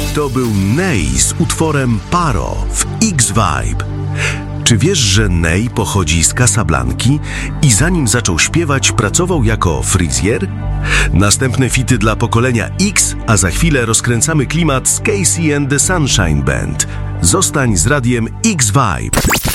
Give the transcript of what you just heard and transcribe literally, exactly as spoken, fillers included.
To był Ney z utworem Paro w X-Vibe. Czy wiesz, że Ney pochodzi z Casablanki i zanim zaczął śpiewać, pracował jako fryzjer? Następne fity dla pokolenia X, a za chwilę rozkręcamy klimat z Casey and the Sunshine Band. Zostań z radiem X-Vibe.